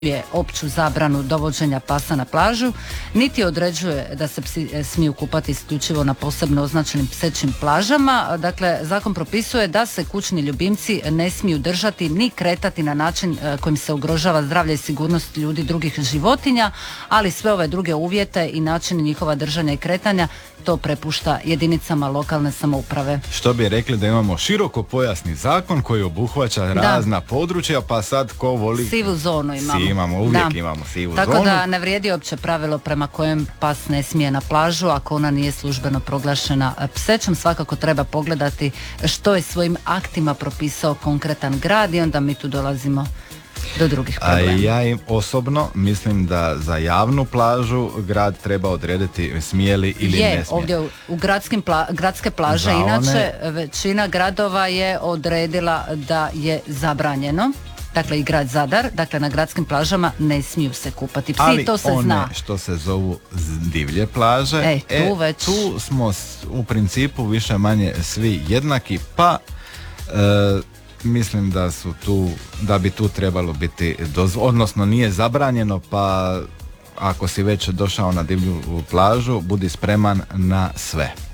opću zabranu dovođenja pasa na plažu, niti određuje da se psi smiju kupati isključivo na posebno označenim psećim plažama. Dakle, zakon propisuje da se kućni ljubimci ne smiju držati ni kretati na način kojim se ugrožava zdravlje i sigurnost ljudi, drugih životinja, ali sve ove druge uvjete i načini njihova držanja i kretanja to prepušta jedinicama lokalne samouprave. Što bi rekli da imamo široko pojasni zakon koji obuhvaća razna područja, pa sad ko voli... Sivu zonu imamo. Uvijek imamo sivu Tako zonu. Tako da ne vrijedi opće pravilo prema kojem pas ne smije na plažu ako ona nije službeno proglašena psećom. Svakako treba pogledati što je svojim aktima propisao konkretan grad i onda mi tu dolazimo do drugih problema. Ja im osobno mislim da za javnu plažu grad treba odrediti smije li ili ne smije. Ovdje u gradske plaže inače većina gradova je odredila da je zabranjeno. Dakle i grad Zadar, dakle na gradskim plažama ne smiju se kupati psi, ali to se one zna. Što se zovu divlje plaže, tu smo u principu više manje svi jednaki, pa mislim da su tu, da bi tu trebalo biti odnosno nije zabranjeno, pa ako si već došao na divlju plažu, budi spreman na sve.